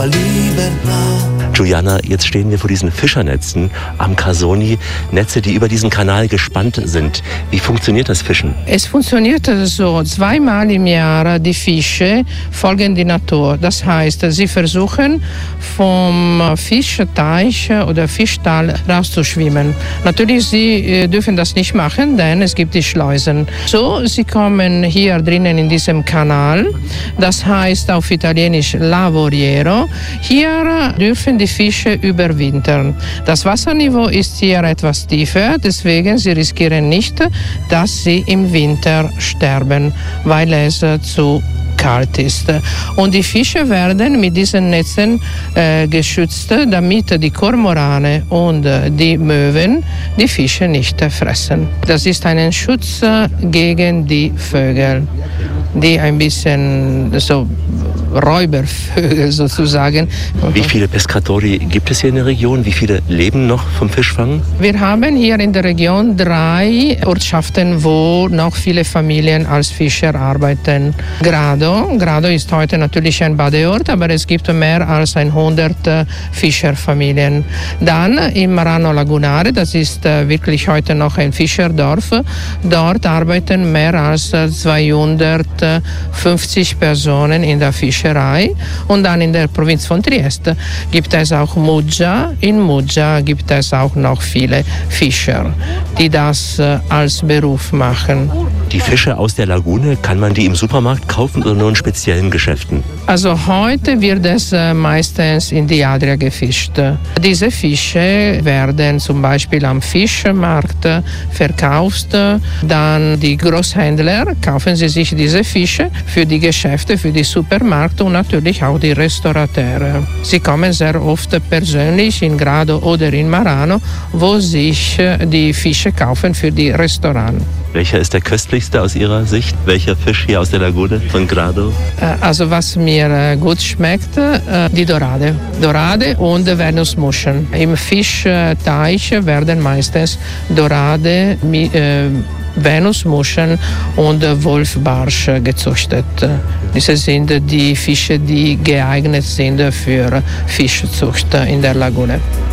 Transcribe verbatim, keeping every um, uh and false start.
Juliana, jetzt stehen wir vor diesen Fischernetzen am Casoni, Netze, die über diesen Kanal gespannt sind. Wie funktioniert das Fischen? Es funktioniert so, zweimal im Jahr die Fische folgen die Natur. Das heißt, sie versuchen vom Fischteich oder Fischtal rauszuschwimmen. Natürlich, sie dürfen das nicht machen, denn es gibt die Schleusen. So, sie kommen hier drinnen in diesem Kanal, das heißt auf Italienisch Lavoriero. Hier dürfen die Fische überwintern. Das Wasserniveau ist hier etwas tiefer, deswegen sie riskieren nicht, dass sie im Winter sterben, weil es zu kalt ist. Und die Fische werden mit diesen Netzen äh, geschützt, damit die Kormorane und äh, die Möwen die Fische nicht äh, fressen. Das ist ein Schutz äh, gegen die Vögel, die ein bisschen so Räubervögel sozusagen. Wie viele Pescatori gibt es hier in der Region? Wie viele leben noch vom Fischfang? Wir haben hier in der Region drei Ortschaften, wo noch viele Familien als Fischer arbeiten. Grado, Grado ist heute natürlich ein Badeort, aber es gibt mehr als hundert äh, Fischerfamilien. Dann in Marano Lagunare, das ist äh, wirklich heute noch ein Fischerdorf. Dort arbeiten mehr als äh, zweihundertfünfzig Personen in der Fischerei. Und dann in der Provinz von Trieste gibt es auch Muggia. In Muggia gibt es auch noch viele Fischer, die das äh, als Beruf machen. Die Fische aus der Lagune, kann man die im Supermarkt kaufen oder nur in speziellen Geschäften? Also heute wird es äh, meistens in die Adria gefischt. Diese Fische werden zum Beispiel am Fischmarkt äh, verkauft. Dann die Großhändler kaufen sie sich diese Fische für die Geschäfte, für die Supermärkte und natürlich auch die Restaurateure. Sie kommen sehr oft persönlich in Grado oder in Marano, wo sich äh, die Fische kaufen für die Restaurants. Welcher ist der köstlichste aus Ihrer Sicht? Welcher Fisch hier aus der Lagune von Grado? Also was mir gut schmeckt, die Dorade. Dorade und Venusmuscheln. Im Fischteich werden meistens Dorade, Venusmuscheln und Wolfbarsch gezüchtet. Diese sind die Fische, die geeignet sind für Fischzucht in der Lagune.